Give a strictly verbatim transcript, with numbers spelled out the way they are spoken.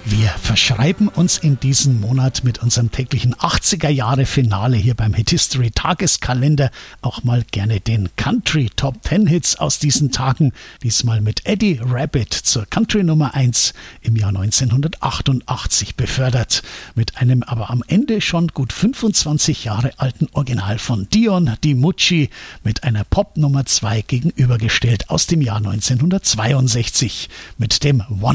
Wir verschreiben uns in diesem Monat mit unserem täglichen achtziger-Jahre-Finale hier beim Hit History Tageskalender auch mal gerne den Country Top Ten Hits aus diesen Tagen. Diesmal mit Eddie Rabbitt zur Country Nummer eins im Jahr neunzehnhundertachtundachtzig befördert. Mit einem aber am Ende schon gut fünfundzwanzig Jahre alten Original von Dion DiMucci mit einer Pop Nummer zwei gegenübergestellt aus dem Jahr neunzehnhundertzweiundsechzig mit dem One